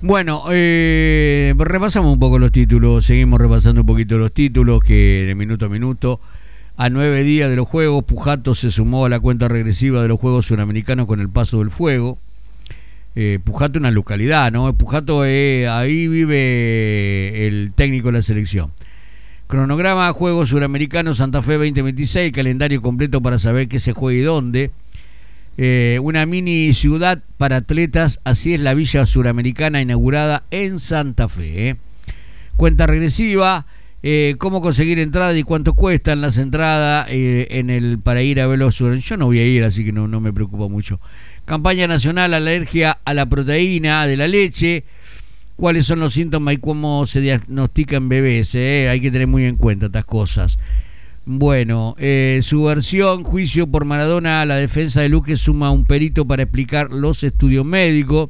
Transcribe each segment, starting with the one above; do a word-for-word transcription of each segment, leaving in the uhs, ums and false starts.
Bueno, eh, repasamos un poco los títulos, seguimos repasando un poquito los títulos que de minuto a minuto. A nueve días de los Juegos, Pujato se sumó a la cuenta regresiva de los Juegos Suramericanos con el Paso del Fuego. Eh, Pujato es una localidad, ¿no? Pujato, eh, ahí vive el técnico de la selección. Cronograma Juegos Suramericanos Santa Fe veinte veintiséis, calendario completo para saber qué se juega y dónde. Eh, una mini ciudad para atletas, así es la Villa Suramericana inaugurada en Santa Fe. ¿eh? Cuenta regresiva, eh, cómo conseguir entrada y cuánto cuestan las entradas eh, en el para ir a ver los Suramericanos. Yo no voy a ir, así que no, no me preocupa mucho. Campaña nacional alergia a la proteína de la leche. ¿Cuáles son los síntomas y cómo se diagnostican bebés? Eh? Hay que tener muy en cuenta estas cosas. Bueno, eh, su versión, juicio por Maradona, la defensa de Luque suma un perito para explicar los estudios médicos.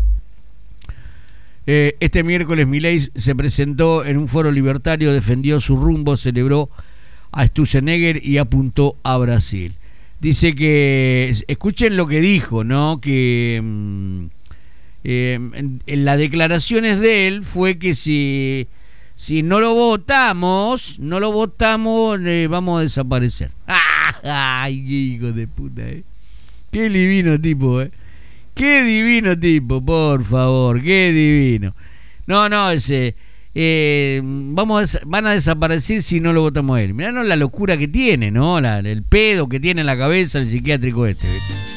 Eh, este miércoles Milei se presentó en un foro libertario, defendió su rumbo, celebró a Sturzenegger y apuntó a Brasil. Dice que, escuchen lo que dijo, ¿no? Que mmm, eh, en, en las declaraciones de él fue que si... Si no lo votamos, no lo votamos, eh, vamos a desaparecer. ¡Ay, qué hijo de puta, eh! Qué divino tipo, eh. Qué divino tipo, por favor, qué divino. No, no, ese... Eh, vamos a, van a desaparecer si no lo votamos a él. Mirá, no, la locura que tiene, ¿no? La, el pedo que tiene en la cabeza el psiquiátrico este, ¿viste?